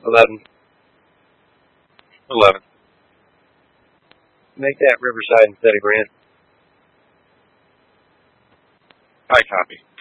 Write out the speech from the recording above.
11. 11. Make that Riverside instead of Grant. I copy.